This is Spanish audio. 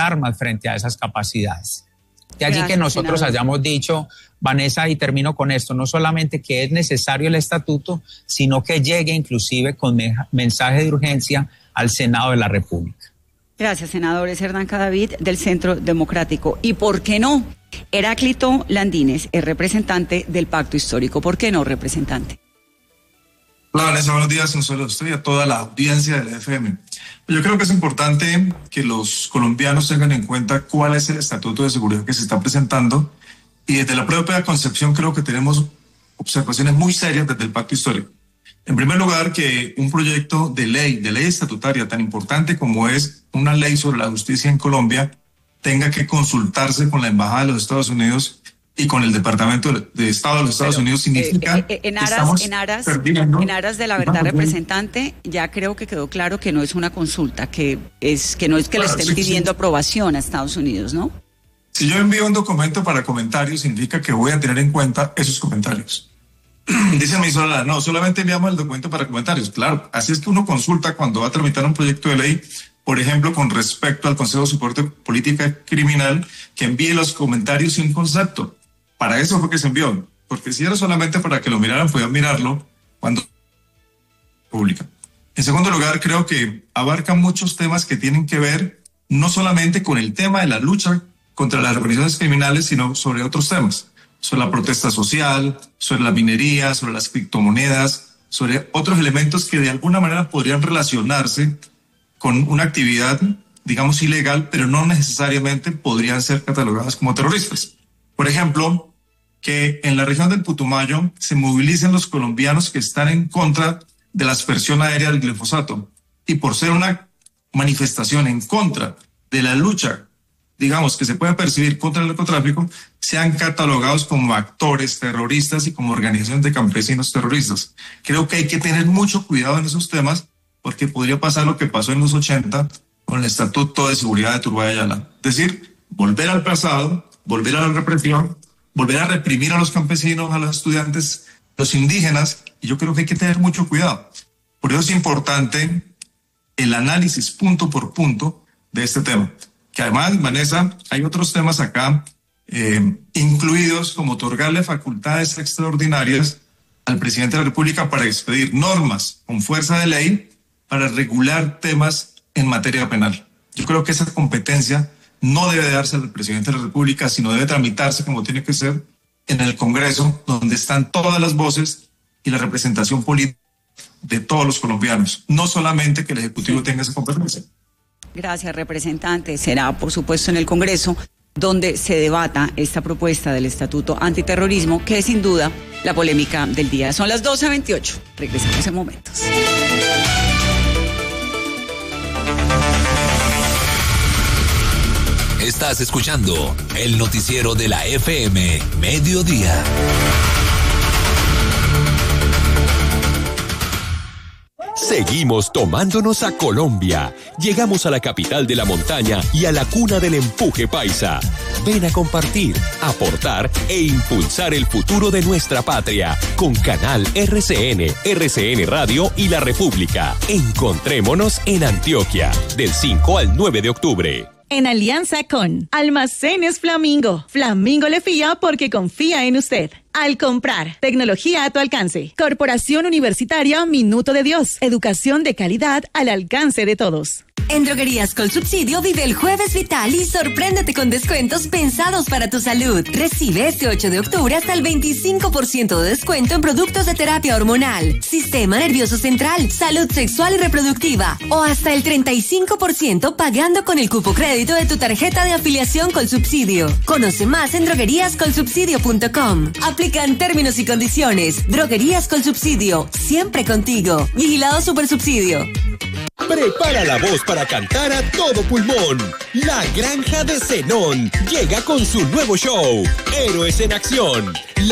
armas frente a esas capacidades. De allí que nosotros hayamos dicho, Vanessa, y termino con esto, no solamente que es necesario el estatuto, sino que llegue inclusive con mensaje de urgencia al Senado de la República. Gracias, senador. Es Hernán Cadavid del Centro Democrático. ¿Y por qué no? Heráclito Landines es representante del Pacto Histórico. ¿Por qué no, representante? Hola, Vanessa, buenos días. Un saludo a usted y a toda la audiencia de la FM. Yo creo que es importante que los colombianos tengan en cuenta cuál es el estatuto de seguridad que se está presentando, y desde la propia concepción creo que tenemos observaciones muy serias desde el Pacto Histórico. En primer lugar, que un proyecto de ley estatutaria tan importante como es una ley sobre la justicia en Colombia tenga que consultarse con la Embajada de los Estados Unidos y con el Departamento de Estado de los Estados Unidos significa en aras de la verdad, representante, ya creo que quedó claro que no es una consulta, que no es que le estén pidiendo aprobación a Estados Unidos, ¿no? Si yo envío un documento para comentarios, significa que voy a tener en cuenta esos comentarios. Dice mi sola, no, solamente enviamos el documento para comentarios. Claro, así es que uno consulta cuando va a tramitar un proyecto de ley, por ejemplo, con respecto al Consejo de Soporte Política Criminal, que envíe los comentarios sin concepto. Para eso fue que se envió, porque si era solamente para que lo miraran, podían mirarlo cuando pública. En segundo lugar, creo que abarca muchos temas que tienen que ver no solamente con el tema de la lucha contra las organizaciones criminales, sino sobre otros temas, sobre la protesta social, sobre la minería, sobre las criptomonedas, sobre otros elementos que de alguna manera podrían relacionarse con una actividad, digamos, ilegal, pero no necesariamente podrían ser catalogadas como terroristas. Por ejemplo, que en la región del Putumayo se movilicen los colombianos que están en contra de la aspersión aérea del glifosato, y por ser una manifestación en contra de la lucha, digamos, que se puede percibir contra el narcotráfico, sean catalogados como actores terroristas y como organizaciones de campesinos terroristas. Creo que hay que tener mucho cuidado en esos temas, porque podría pasar lo que pasó en los 80 con el Estatuto de Seguridad de Turbay Ayala. Es decir, volver al pasado, volver a la represión, volver a reprimir a los campesinos, a los estudiantes, los indígenas, y yo creo que hay que tener mucho cuidado. Por eso es importante el análisis punto por punto de este tema. Que además, Vanessa, hay otros temas acá incluidos, como otorgarle facultades extraordinarias al presidente de la República para expedir normas con fuerza de ley para regular temas en materia penal. Yo creo que esa competencia no debe darse al presidente de la República, sino debe tramitarse como tiene que ser en el Congreso, donde están todas las voces y la representación política de todos los colombianos, no solamente que el Ejecutivo tenga esa competencia. Gracias, representante. Será, por supuesto, en el Congreso donde se debata esta propuesta del Estatuto Antiterrorismo, que es sin duda la polémica del día. Son las 12:28. Regresamos en momentos. Estás escuchando el noticiero de la FM Mediodía. Seguimos tomándonos a Colombia. Llegamos a la capital de la montaña y a la cuna del empuje paisa. Ven a compartir, aportar e impulsar el futuro de nuestra patria con Canal RCN Radio y La República. Encontrémonos en Antioquia del 5 al 9 de octubre. En alianza con Almacenes Flamingo. Flamingo le fía porque confía en usted. Al comprar, tecnología a tu alcance. Corporación Universitaria Minuto de Dios. Educación de calidad al alcance de todos. En Droguerías Colsubsidio vive el Jueves Vital y sorpréndete con descuentos pensados para tu salud. Recibe este 8 de octubre hasta el 25% de descuento en productos de terapia hormonal, sistema nervioso central, salud sexual y reproductiva, o hasta el 35% pagando con el cupo crédito de tu tarjeta de afiliación Colsubsidio. Conoce más en drogueríascolsubsidio.com. Aplican términos y condiciones. Droguerías Colsubsidio, siempre contigo. Vigilado Supersubsidio. Prepara la voz para cantar a todo pulmón. La Granja de Zenón llega con su nuevo show, Héroes en Acción.